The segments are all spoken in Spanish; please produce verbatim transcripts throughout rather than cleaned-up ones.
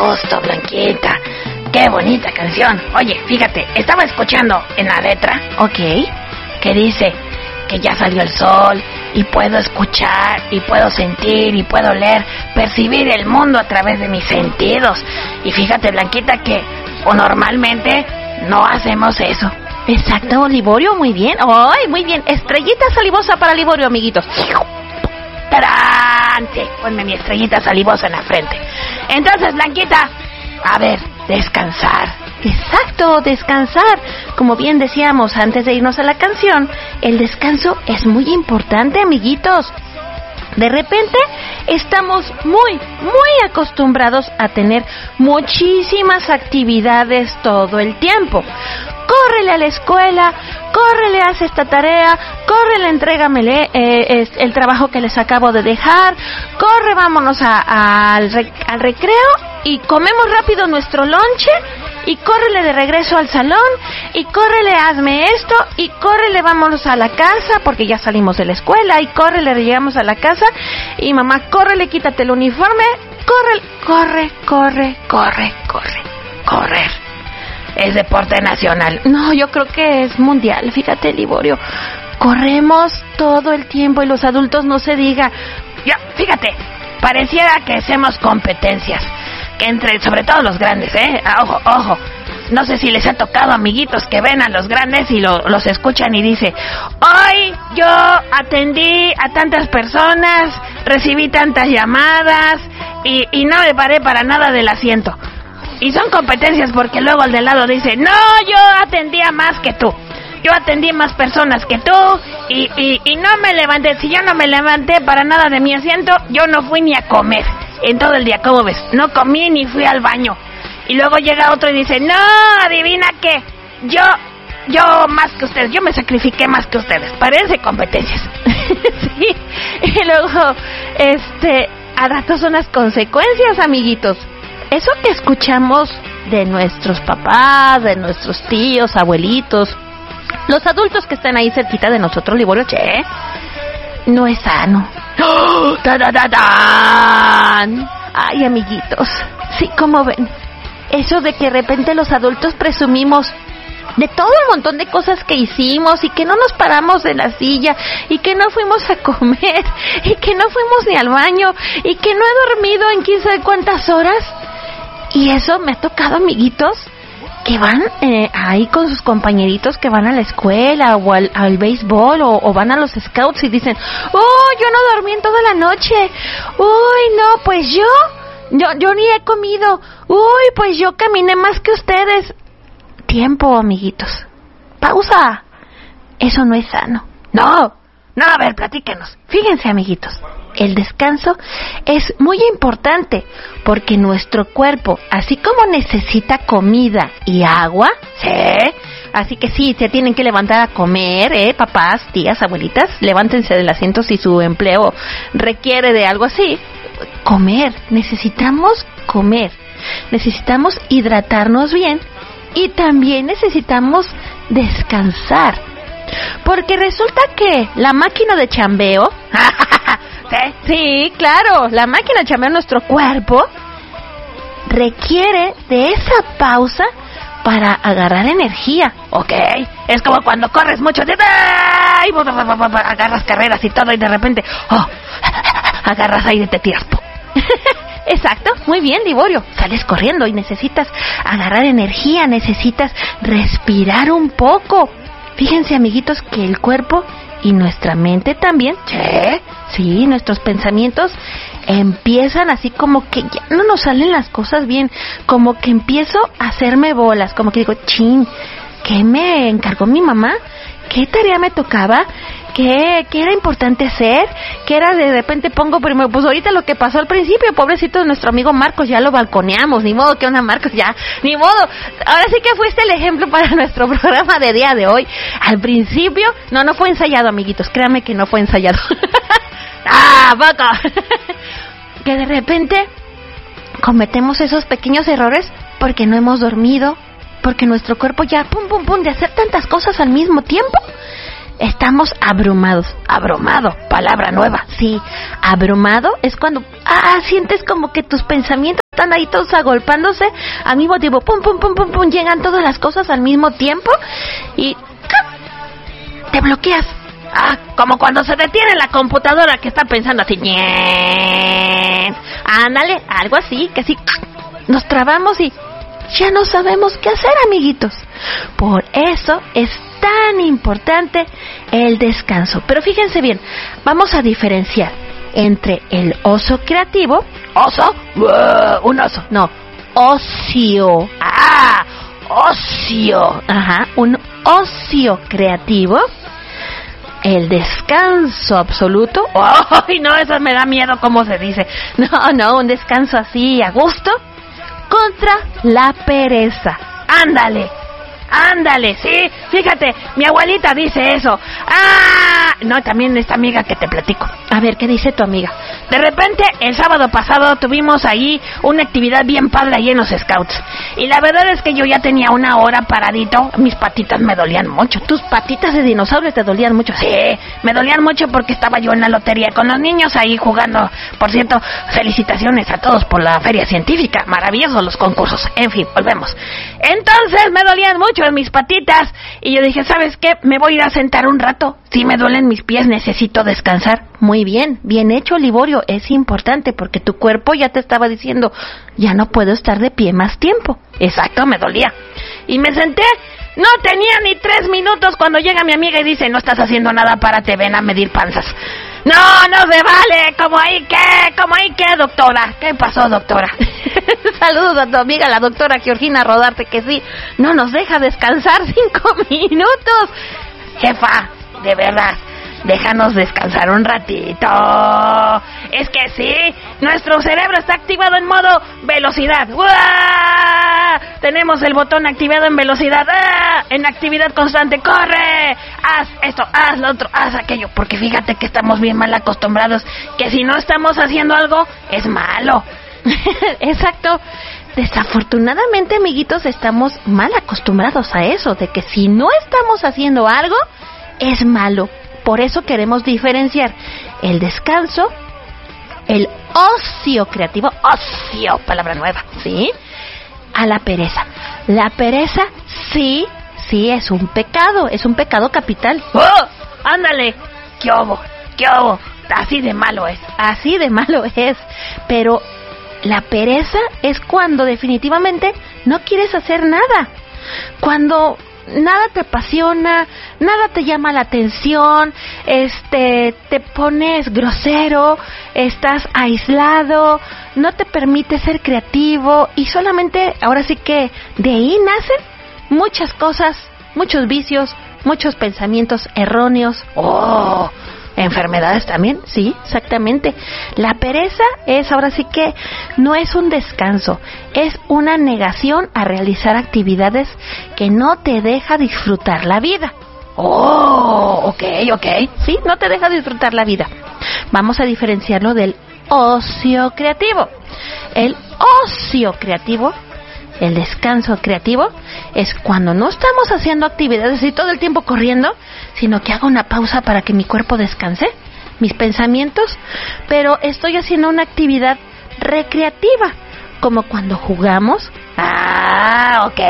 gusto, Blanquita. Qué bonita canción. Oye, fíjate, estaba escuchando en la letra, Ok. que dice que ya salió el sol y puedo escuchar y puedo sentir y puedo leer, percibir el mundo a través de mis sentidos. Y fíjate, Blanquita, que o normalmente no hacemos eso. Exacto, Liborio, muy bien. ¡Ay, muy bien! Estrellita salivosa para Liborio, amiguitos. ¡Tarán! Sí, ponme mi estrellita salivosa en la frente. Entonces, Blanquita, a ver, descansar. Exacto, descansar. Como bien decíamos antes de irnos a la canción, el descanso es muy importante, amiguitos. De repente estamos muy, muy acostumbrados a tener muchísimas actividades todo el tiempo. Córrele a la escuela, córrele, haz esta tarea, córrele, entrégame eh, el trabajo que les acabo de dejar, corre, vámonos a, a, al, rec, al recreo y comemos rápido nuestro lonche y córrele de regreso al salón y córrele, hazme esto y córrele, vámonos a la casa porque ya salimos de la escuela y córrele, llegamos a la casa y mamá, córrele, quítate el uniforme, corre, corre, corre, corre, corre, correr. Es deporte nacional. No, yo creo que es mundial, fíjate, Liborio. Corremos todo el tiempo y los adultos no se diga. Ya, fíjate, pareciera que hacemos competencias, que entre, sobre todo los grandes, ¿eh? Ojo, ojo. No sé si les ha tocado, amiguitos, que ven a los grandes y lo, los escuchan y dice, hoy yo atendí a tantas personas, recibí tantas llamadas y, y no me paré para nada del asiento. Y son competencias porque luego el de lado dice, no, yo atendía más que tú. Yo atendí más personas que tú y, y, y no me levanté. Si yo no me levanté para nada de mi asiento, yo no fui ni a comer en todo el día. ¿Cómo ves? No comí ni fui al baño. Y luego llega otro y dice, no, adivina qué. Yo, yo más que ustedes. Yo me sacrifiqué más que ustedes. Parece competencias. Sí. Y luego, este, a ratos son las consecuencias, amiguitos. Eso que escuchamos de nuestros papás, de nuestros tíos, abuelitos, los adultos que están ahí cerquita de nosotros, Liborio, che, no es sano. ¡Oh! ¡Tarararán! Ay, amiguitos, sí, como ven, eso de que de repente los adultos presumimos de todo el montón de cosas que hicimos y que no nos paramos de la silla y que no fuimos a comer y que no fuimos ni al baño y que no he dormido en quién sabe cuántas horas. Y eso me ha tocado, amiguitos, que van eh, ahí con sus compañeritos que van a la escuela o al, al béisbol o, o van a los scouts y dicen, oh, yo no dormí en toda la noche, uy, no, pues yo, yo, yo ni he comido, uy, pues yo caminé más que ustedes. Tiempo, amiguitos, pausa, eso no es sano. No, no, a ver, platíquenos. Fíjense, amiguitos, el descanso es muy importante porque nuestro cuerpo, así como necesita comida y agua, ¿sí? Así que sí, se tienen que levantar a comer, ¿eh? Papás, tías, abuelitas, levántense del asiento si su empleo requiere de algo así. Comer, necesitamos comer, necesitamos hidratarnos bien y también necesitamos descansar. Porque resulta que la máquina de chambeo, ¿sí? Sí, claro, la máquina de chambeo en nuestro cuerpo requiere de esa pausa para agarrar energía. Ok, es como cuando corres mucho, ¡ay! Agarras carreras y todo y de repente, oh, agarras aire y te tiras. Exacto, muy bien, Liborio. Sales corriendo y necesitas agarrar energía, necesitas respirar un poco. Fíjense, amiguitos, que el cuerpo y nuestra mente también, ¿sí? Sí, nuestros pensamientos empiezan así como que ya no nos salen las cosas bien, como que empiezo a hacerme bolas, como que digo, chin, ¿qué me encargó mi mamá? ¿Qué tarea me tocaba? ¿Qué, qué era importante hacer? ¿Qué era de repente pongo primero? Pues ahorita lo que pasó al principio, pobrecito de nuestro amigo Marcos, ya lo balconeamos, ni modo, ¿qué onda, Marcos? Ya, ni modo. Ahora sí que fuiste el ejemplo para nuestro programa de día de hoy. Al principio, no, no fue ensayado, amiguitos, créanme que no fue ensayado. ¡Ah, poco! Que de repente cometemos esos pequeños errores porque no hemos dormido, porque nuestro cuerpo ya, pum, pum, pum, de hacer tantas cosas al mismo tiempo, estamos abrumados. Abrumado, palabra nueva. Sí, abrumado es cuando ah, sientes como que tus pensamientos están ahí todos agolpándose al mismo tiempo, pum, pum, pum, pum, pum, llegan todas las cosas al mismo tiempo y ¡cap! Te bloqueas. Ah, como cuando se detiene la computadora que está pensando así. ¡Ñe! Ándale, algo así, que así nos trabamos y ya no sabemos qué hacer, amiguitos. Por eso es tan importante el descanso. Pero fíjense bien, vamos a diferenciar entre el ocio creativo. ¿Oso? Uh, un oso. No, ocio. Ah, ocio. Ajá, un ocio creativo. El descanso absoluto. Ay, no, eso me da miedo, ¿cómo se dice? No, no, un descanso así a gusto. Contra la pereza. Ándale, ándale, sí, fíjate, mi abuelita dice eso. Ah, no, también esta amiga que te platico. A ver, ¿qué dice tu amiga? De repente, el sábado pasado tuvimos ahí una actividad bien padre ahí en los Scouts. Y la verdad es que yo ya tenía una hora paradito, mis patitas me dolían mucho. ¿Tus patitas de dinosaurio te dolían mucho? Sí, me dolían mucho porque estaba yo en la lotería con los niños ahí jugando. Por cierto, felicitaciones a todos por la feria científica, maravillosos los concursos. En fin, volvemos. Entonces me dolían mucho en mis patitas y yo dije, ¿sabes qué? Me voy a ir a sentar un rato. Si me duelen mis pies, necesito descansar. Muy bien, bien hecho, Liborio. Es importante porque tu cuerpo ya te estaba diciendo, ya no puedo estar de pie más tiempo. Exacto, me dolía. Y me senté, no tenía ni tres minutos cuando llega mi amiga y dice, no estás haciendo nada, párate, ven a medir panzas. No, no se vale, ¿cómo ahí qué? ¿Cómo ahí qué, doctora? ¿Qué pasó, doctora? Saludos a tu amiga, la doctora Georgina Rodarte, que sí, no nos deja descansar cinco minutos. Jefa, de verdad, déjanos descansar un ratito. Es que sí, nuestro cerebro está activado en modo velocidad. ¡Uah! Tenemos el botón activado en velocidad. ¡Ah! En actividad constante. ¡Corre! Haz esto, haz lo otro, haz aquello. Porque fíjate que estamos bien mal acostumbrados. Que si no estamos haciendo algo, es malo. Exacto. Desafortunadamente, amiguitos, estamos mal acostumbrados a eso. De que si no estamos haciendo algo, es malo. Por eso queremos diferenciar el descanso, el ocio creativo, ocio, palabra nueva, ¿sí? A la pereza. La pereza, sí, sí, es un pecado, es un pecado capital. ¡Oh! ¡Ándale! ¡Qué obo! ¡Qué obo! Así de malo es. Así de malo es. Pero la pereza es cuando definitivamente no quieres hacer nada. Cuando nada te apasiona, nada te llama la atención, este, te pones grosero, estás aislado, no te permite ser creativo y solamente, ahora sí que de ahí nacen muchas cosas, muchos vicios, muchos pensamientos erróneos. ¡Oh! ¿Enfermedades también? Sí, exactamente. La pereza es, ahora sí que, no es un descanso, es una negación a realizar actividades que no te deja disfrutar la vida. ¡Oh! Ok, ok. Sí, no te deja disfrutar la vida. Vamos a diferenciarlo del ocio creativo. El ocio creativo, el descanso creativo, es cuando no estamos haciendo actividades y todo el tiempo corriendo, sino que hago una pausa para que mi cuerpo descanse, mis pensamientos, pero estoy haciendo una actividad recreativa, como cuando jugamos. Ah, ok.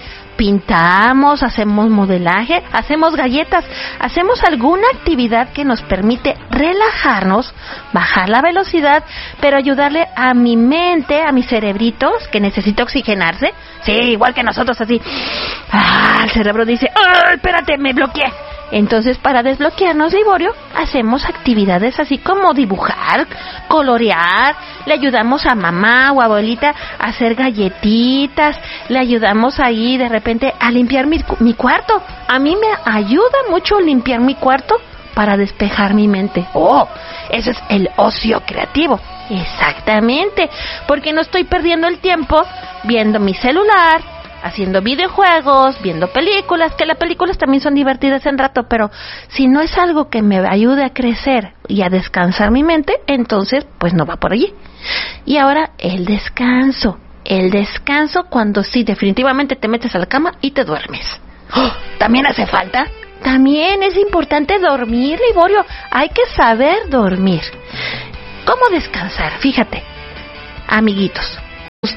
Pintamos, hacemos modelaje, hacemos galletas, hacemos alguna actividad que nos permite relajarnos, bajar la velocidad, pero ayudarle a mi mente, a mis cerebritos, que necesita oxigenarse. Sí, igual que nosotros así. Ah, el cerebro dice, ¡oh, espérate, me bloqueé! Entonces, para desbloquearnos, Liborio, hacemos actividades así como dibujar, colorear, le ayudamos a mamá o abuelita a hacer galletitas, le ayudamos ahí de repente a limpiar mi, mi cuarto. A mí me ayuda mucho limpiar mi cuarto para despejar mi mente. Oh, ese es el ocio creativo. Exactamente, porque no estoy perdiendo el tiempo viendo mi celular, haciendo videojuegos, viendo películas, que las películas también son divertidas en rato, pero si no es algo que me ayude a crecer y a descansar mi mente, entonces pues no va por allí. Y ahora el descanso, el descanso cuando sí definitivamente te metes a la cama y te duermes. ¡Oh! ¿También hace falta? También es importante dormir, Liborio, hay que saber dormir. ¿Cómo descansar? Fíjate, amiguitos,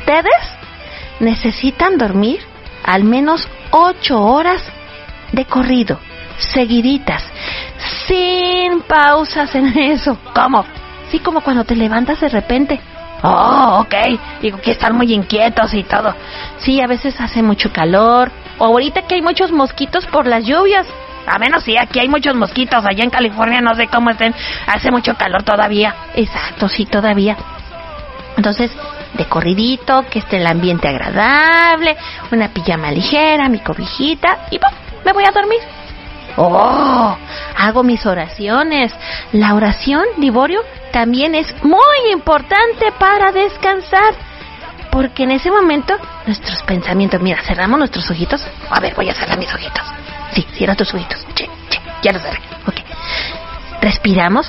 ustedes necesitan dormir al menos ocho horas de corrido, seguiditas, sin pausas en eso. ¿Cómo? Sí, como cuando te levantas de repente. Oh, ok. Digo que están muy inquietos y todo. Sí, a veces hace mucho calor. O ahorita que hay muchos mosquitos por las lluvias. A menos sí, aquí hay muchos mosquitos. Allá en California no sé cómo estén. Hace mucho calor todavía. Exacto, sí, todavía. Entonces, de corridito, que esté el ambiente agradable, una pijama ligera, mi cobijita y ¡pum! Me voy a dormir. Oh, hago mis oraciones. La oración, Liborio, también es muy importante para descansar, porque en ese momento nuestros pensamientos, mira, cerramos nuestros ojitos. A ver, voy a cerrar mis ojitos. Sí, cierra tus ojitos. Che, che, ya los cerré. Ok. Respiramos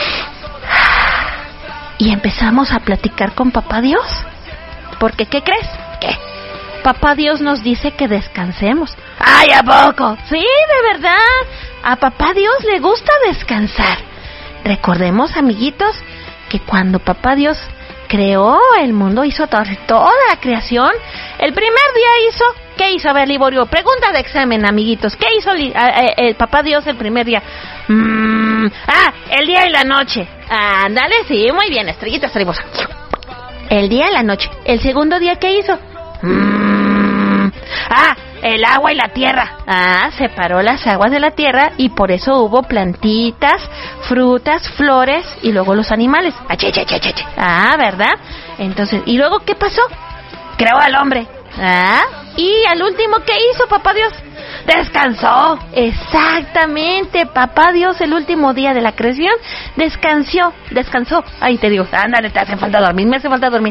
y empezamos a platicar con Papá Dios. Porque, ¿qué crees? ¿Qué? Papá Dios nos dice que descansemos. ¡Ay, a poco! Sí, de verdad. A Papá Dios le gusta descansar. Recordemos, amiguitos, que cuando Papá Dios creó el mundo, hizo toda, toda la creación, el primer día hizo... ¿Qué hizo? A ver, Liborio, pregunta de examen, amiguitos. ¿Qué hizo li, a, a, el Papá Dios el primer día? Mm, ah, el día y la noche. Ándale, sí, muy bien, estrellita estrellosa. El día y la noche. ¿El segundo día qué hizo? Mm, ah, el agua y la tierra. Ah, separó las aguas de la tierra y por eso hubo plantitas, frutas, flores y luego los animales. Ache, che, che, che. Ah, ¿verdad? Entonces, ¿y luego qué pasó? Creó al hombre. Ah, y al último, ¿qué hizo Papá Dios? Descansó. Exactamente, Papá Dios el último día de la creación descansó, descansó. Ahí te digo, ándale, te hace falta dormir, me hace falta dormir.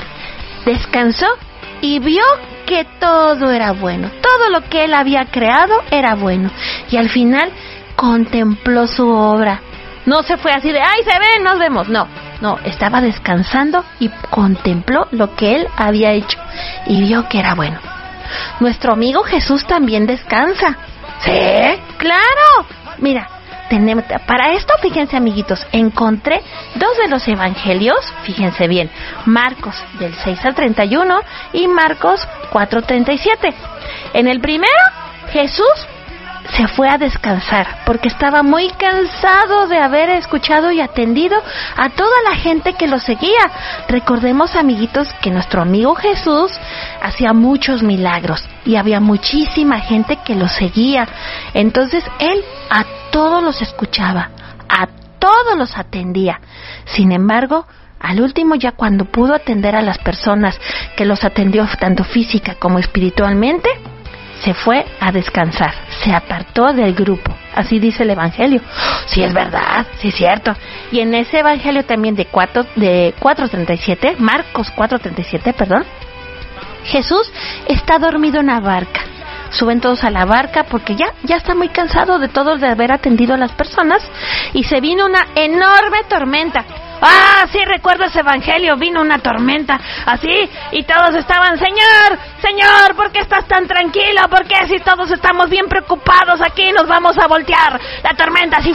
Descansó y vio que todo era bueno, todo lo que él había creado era bueno. Y al final contempló su obra. No se fue así de, ¡ay, se ven, nos vemos! No, no, estaba descansando y contempló lo que él había hecho y vio que era bueno. Nuestro amigo Jesús también descansa. ¿Sí? ¡Claro! Mira, tenemos, para esto, fíjense, amiguitos, encontré dos de los evangelios, fíjense bien, Marcos del seis al treinta y uno y Marcos cuatro treinta y siete. En el primero, Jesús se fue a descansar porque estaba muy cansado de haber escuchado y atendido a toda la gente que lo seguía. Recordemos, amiguitos, que nuestro amigo Jesús hacía muchos milagros y había muchísima gente que lo seguía. Entonces él a todos los escuchaba, a todos los atendía. Sin embargo, al último, ya cuando pudo atender a las personas que los atendió tanto física como espiritualmente, se fue a descansar, se apartó del grupo. Así dice el evangelio. Sí, es verdad, sí es cierto. Y en ese evangelio también de cuatro de cuatro treinta y siete, Marcos cuatro treinta y siete, perdón, Jesús está dormido en la barca. Suben todos a la barca porque ya ya está muy cansado de todo de haber atendido a las personas y se vino una enorme tormenta. Ah, sí, recuerdo ese evangelio, vino una tormenta, así, y todos estaban, Señor, Señor, ¿por qué estás tan tranquilo? ¿Por qué si todos estamos bien preocupados aquí nos vamos a voltear? La tormenta así,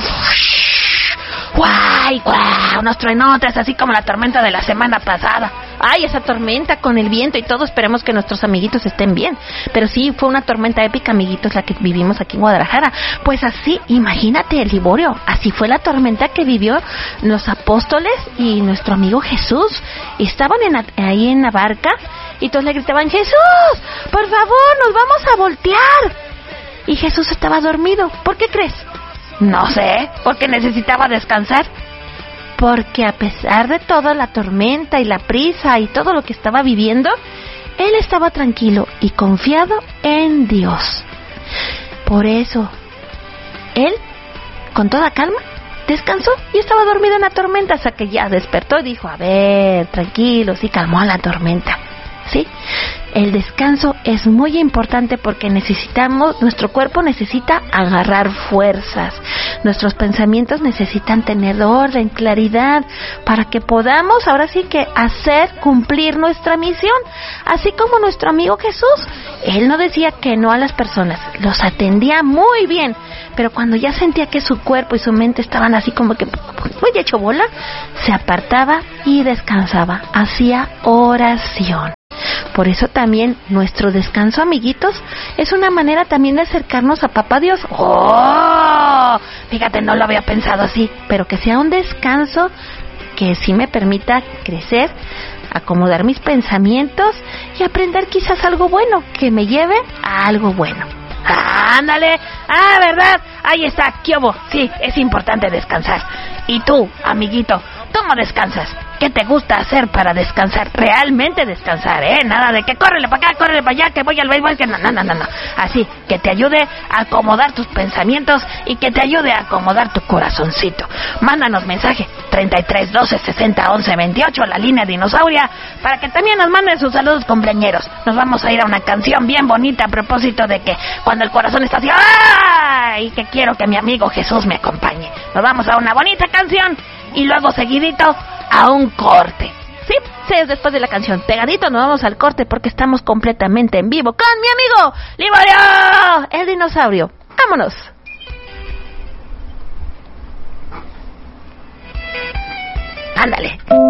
guay, guau, unos truenotes, así como la tormenta de la semana pasada. Ay, esa tormenta con el viento y todo, esperemos que nuestros amiguitos estén bien. Pero sí, fue una tormenta épica, amiguitos, la que vivimos aquí en Guadalajara. Pues así, imagínate, el Liborio, así fue la tormenta que vivió los apóstoles y nuestro amigo Jesús. Estaban en la, ahí en la barca y todos le gritaban, Jesús, por favor, nos vamos a voltear. Y Jesús estaba dormido. ¿Por qué crees? No sé, porque necesitaba descansar. Porque a pesar de toda la tormenta y la prisa y todo lo que estaba viviendo, él estaba tranquilo y confiado en Dios. Por eso, él, con toda calma, descansó y estaba dormido en la tormenta hasta que ya despertó y dijo, a ver, tranquilos, y calmó a la tormenta. ¿Sí? El descanso es muy importante porque necesitamos, nuestro cuerpo necesita agarrar fuerzas, nuestros pensamientos necesitan tener orden, claridad, para que podamos ahora sí que hacer cumplir nuestra misión, así como nuestro amigo Jesús. Él no decía que no a las personas, los atendía muy bien, pero cuando ya sentía que su cuerpo y su mente estaban así como que muy hecho bola, se apartaba y descansaba, hacía oración. Por eso también nuestro descanso, amiguitos, es una manera también de acercarnos a Papá Dios. ¡Oh! Fíjate, no lo había pensado así. Pero que sea un descanso que sí me permita crecer, acomodar mis pensamientos y aprender quizás algo bueno, que me lleve a algo bueno. ¡Ándale! ¡Ah, verdad! Ahí está, ¿qué hubo? Sí, es importante descansar. Y tú, amiguito, ¿cómo descansas? ¿Qué te gusta hacer para descansar? Realmente descansar, ¿eh? Nada de que córrele para acá, córrele para allá, que voy al béisbol, que no, no, no, no, no. Así, que te ayude a acomodar tus pensamientos y que te ayude a acomodar tu corazoncito. Mándanos mensaje treinta y tres, doce, sesenta, once, veintiocho, la línea dinosauria, para que también nos manden sus saludos cumpleañeros. Nos vamos a ir a una canción bien bonita a propósito de que cuando el corazón está así, ¡ay! Que quiero que mi amigo Jesús me acompañe. Nos vamos a una bonita canción y luego seguidito a un corte. Sí, sí, es después de la canción. Pegadito nos vamos al corte porque estamos completamente en vivo con mi amigo Liborio, el dinosaurio. ¡Vámonos! Ándale.